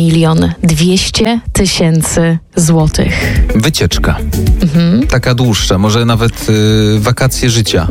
1 200 000 złotych. Wycieczka. Taka dłuższa, może nawet wakacje życia.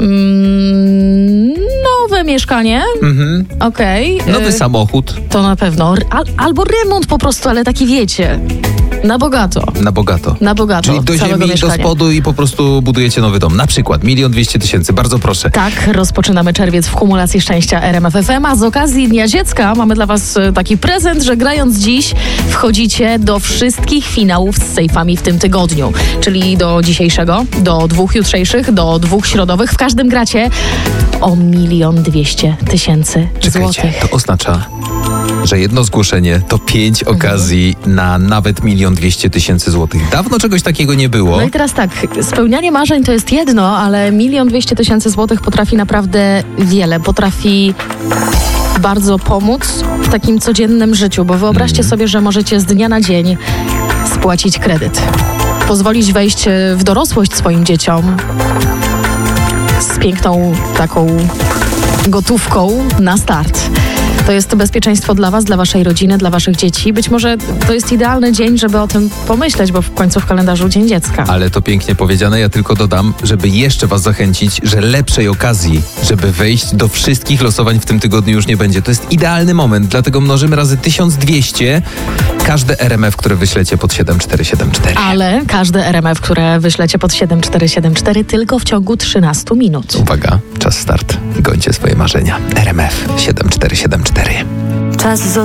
Nowe mieszkanie. Okej. Nowy samochód. To na pewno. Albo remont po prostu, ale taki wiecie. Na bogato. Na bogato. Na bogato. Czyli do całego ziemi, mieszkania. do spodu i po prostu budujecie nowy dom. Na przykład 1 200 000. Bardzo proszę. Tak, rozpoczynamy czerwiec w kumulacji szczęścia RMF FM, a z okazji Dnia Dziecka mamy dla was taki prezent, że grając dziś wchodzicie do wszystkich finałów z sejfami w tym tygodniu. Czyli do dzisiejszego, do 2 jutrzejszych, do 2 środowych. W każdym gracie o 1 200 000 Czekajcie, złotych. to oznacza, że jedno zgłoszenie to 5 okazji na nawet 1 200 000 złotych. Dawno czegoś takiego nie było. No i teraz tak, spełnianie marzeń to jest jedno, ale 1 200 000 złotych potrafi naprawdę wiele. Potrafi bardzo pomóc w takim codziennym życiu, bo wyobraźcie sobie, że możecie z dnia na dzień spłacić kredyt. Pozwolić wejść w dorosłość swoim dzieciom z piękną taką gotówką na start. To jest bezpieczeństwo dla was, dla waszej rodziny, dla waszych dzieci. Być może to jest idealny dzień, żeby o tym pomyśleć, bo w końcu w kalendarzu Dzień Dziecka. Ale to pięknie powiedziane. Ja tylko dodam, żeby jeszcze was zachęcić, że lepszej okazji, żeby wejść do wszystkich losowań w tym tygodniu już nie będzie. To jest idealny moment, dlatego mnożymy razy 1200 każde RMF, które wyślecie pod 7474. Ale każde RMF, które wyślecie pod 7474 tylko w ciągu 13 minut. Uwaga, czas start. Gońcie swoje marzenia. RMF 7474. Czas